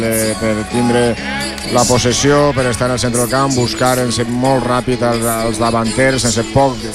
per tindre la possessió, per estar en el centre del camp, buscar ser molt ràpid els davanters, sense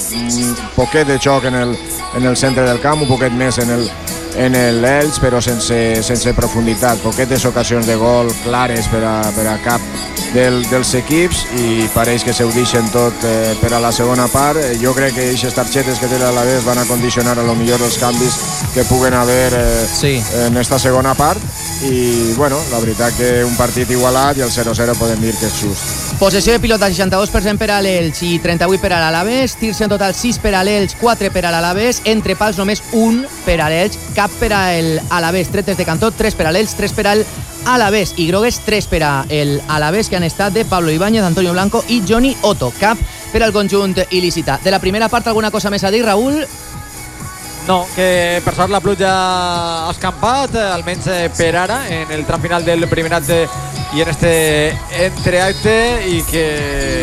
poquet de xoc en el centre del camp, un poquet més en l'Elx, però sense profunditat, poquetes ocasions de gol clares per a cap dels equips, i pareix que se ho deixen tot per a la segona part. Jo crec que aquestes targetes que té l'Alavés van a condicionar a lo millor els canvis que puguen haver en esta segona part, i bueno, la veritat que un partit igualat i el 0-0 podem dir que és just. Possessió de pilota 62% per a l'Elx i 38% per a l'Alavés, tirs en total 6 per a l'Elx, 4 per a l'Alavés, entre pals només 1 per a l'Elx, cap per a l'Alavés, 3 des de cantó, 3 per a l'Elx, 3 per al Alavés, i grogues 3 per a l'Alavés, que han estat de Pablo Ibáñez, Antonio Blanco i Johnny Otto, cap per al conjunt il·lícita. De la primera part, alguna cosa més a dir, Raül? No, que per sort la pluja ha escampat, almenys per ara, en el tram final del primer acte i en este entreacte, i que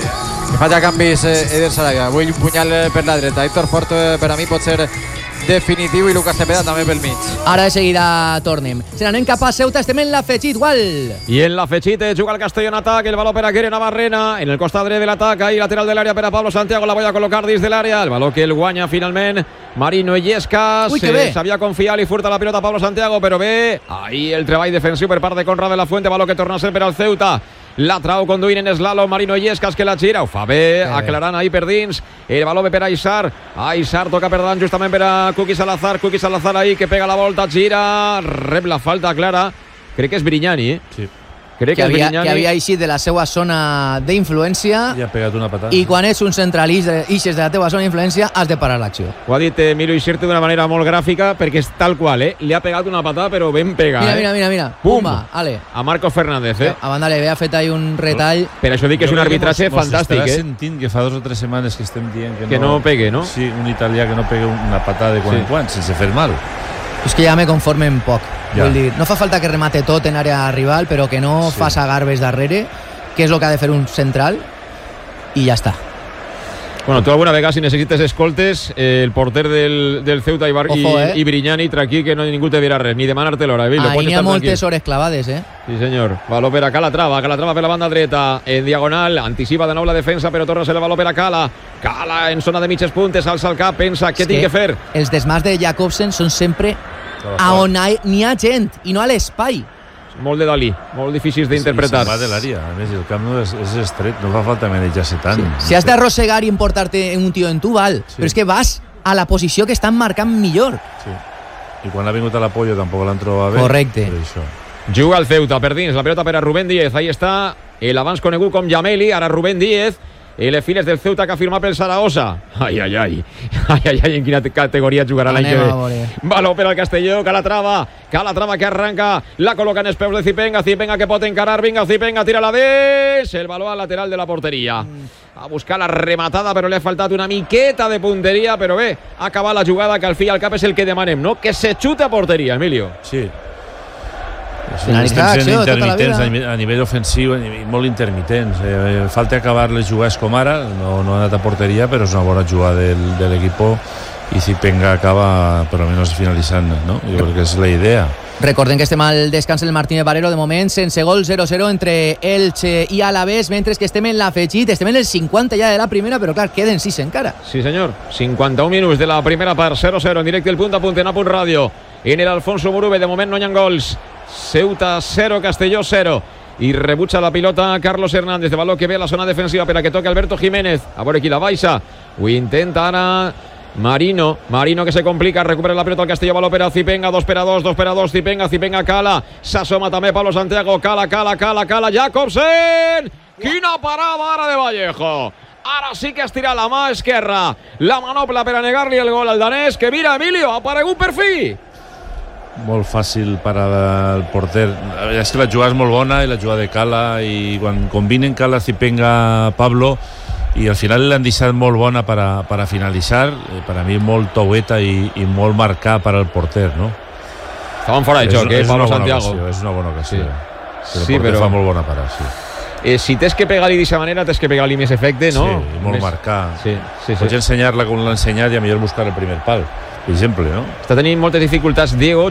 faci canvis Eder Sarabia. Avui un punyal per la dreta. Héctor Fort per a mi pot ser definitiu, i Lucas Cepeda també pel mig. Ara de seguida tornem. Se n'anem cap a Ceuta, estem en l'afegit, igual. I en l'afegit juga el Castelló en atac, el baló per a Kere Navarrena, en el costat dret de l'atac, ahí lateral de l'àrea per a Pablo Santiago, la voy a col·locar dins de l'àrea, el baló que el guanya finalment Marino Illescas. Ui, que bé. S'havia confiat, li furta la pilota a Pablo Santiago, però bé, ahí el treball defensiu per part de Conrad de la Fuente, baló que torna a ser per al Ceuta. La trau conduint en eslalom Marino Illescas, que la gira, ho fa bé, aclarant ahí per dins, el baló ve per a Aissar toca per davant justament per a Kuki Salazar ahí, que pega la volta, gira, rep la falta clara, crec que és Brignani, Sí. Crec que havia eixit de la seva zona d'influència, I ha pegat una patada. i quan és un centralista eixes de la teva zona d'influència has de parar l'acció. Ho ha dit Milo Ixirte d'una manera molt gràfica, perquè és tal qual, li ha pegat una patada però ben pegada. Mira. Pum! Pumba, ale. A Marcos Fernández, A banda li havia fet ahí un retall. Per això dic que és un arbitratge fantàstic, Estarà sentint que fa 2 o 3 setmanes que estem dient que no pegue, no? Sí, un italià que no pegue una patada de quan en quan, sense fer mal. És que ja me conforme en poc. Ja. Vull dir, no fa falta que remate tot en àrea rival, però que no faça garbes darrere, que és el que ha de fer un central, i ja està. Bueno, tu alguna vegada, si necessites escoltes, el porter del Ceuta i Brignani, tranquil, que no ningú te dirà res, ni demanar-te l'hora. Ahí n'hi ha moltes hores clavades, Sí, senyor. Baló per a Calatrava per la banda dreta, en diagonal, anticipa de nou la defensa, però torna a ser el baló per a Cala. Cala en zona de mitges puntes, alça el cap, pensa què tinc que fer. Els desmars de Jakobsen són sempre a on n'hi ha gent, i no a l'espai. Molt de Dalí, molt difícils d'interpretar. Va de l'àrea, a més, el camp no és estret, no fa falta manejar-se tant. Si has d'arrossegar i emportar-te un tio en tu, val, però és que vas a la posició que estan marcant millor. Sí. I quan ha vingut a l'Apollo tampoc l'han trobat bé. Correcte. Juga el Ceuta per dins, la pelota per a Rubén Díez, ahí està l'abans conegut com Jameli, ara Rubén Díez, i les files del Ceuta que ha firmat pel Saragossa. Ai, en quina categoria jugarà l'any que ve. Baló per al Castelló, Calatrava que arranca, la col·loca en els peus de Zipenga que pot encarar, vinga Zipenga, tira la dins, el baló al lateral de la porteria. A buscar la rematada, però li ha faltat una miqueta de punteria, però bé, ha acabat la jugada, que al fi i al cap és el que demanem, no? Que se xuta a porteria, Emilio. Sí. Finalitzar l'acció tota la vida. A nivell ofensiu, molt intermitents. Falta acabar les jugades com ara, no ha anat a porteria, però és una bona jugada de l'equip, i Zipenga acaba per almenys finalitzant, no? Jo crec que és la idea. Recordem que estem al descans del Martínez Valero, de moment sense gol, 0-0 entre Elche i Alavés, mentre que estem en l'afegit, estem en el 50 ja de la primera, però clar, queden 6 encara. Sí senyor, 51 minuts de la primera part, 0-0 en directe el punt a punt en Apunt Ràdio, en el Alfonso Murube, de moment no hi ha gols. Ceuta 0, Castelló 0, i rebutja la pilota Carlos Hernández, de baló que ve a la zona defensiva per a que toque Alberto Jiménez, a veure qui la baixa, ho intenta ara Marino que se complica, recupera la pelota al Castelló, baló per a Zipenga, 2 per a 2, Zipenga Cala, s'assoma també Pablo Santiago, Cala, Jakobsen, quina parada ara de Vallejo. Ara sí que estira la mà esquerra, la manopla per a negar-li el gol al danès, que mira, Emilio, ha aparegut per fi. Molt fàcil parada el porter. És que la jugada és molt bona, i la jugada de Cala, i quan combinen Cala, Zipenga, Pablo, i al final l'han deixat molt bona per a finalitzar, per a mi molt toueta i molt marcar per al porter, no? Estaven fora de joc, Pablo Santiago. És una bona ocasió. Sí, el porter fa molt bona parada, sí. Si tens que pegar-li d'aquesta manera, tens que pegar-li més efecte, no? Sí, molt marcar. Sí. Pots ensenyar-la com l'ha ensenyat i a millor buscar el primer pal, per exemple, no? Està tenint moltes dificultats Diego